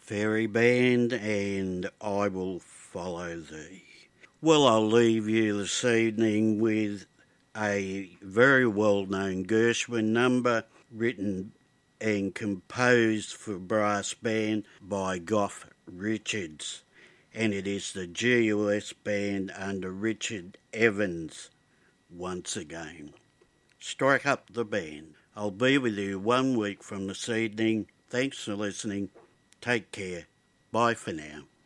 Fairy Band and I Will Follow Thee. Well, I'll leave you this evening with a very well-known Gershwin number written and composed for brass band by Goff Richards, and it is the GUS band under Richard Evans once again. Strike up the band. I'll be with you 1 week from this evening. Thanks for listening. Take care. Bye for now.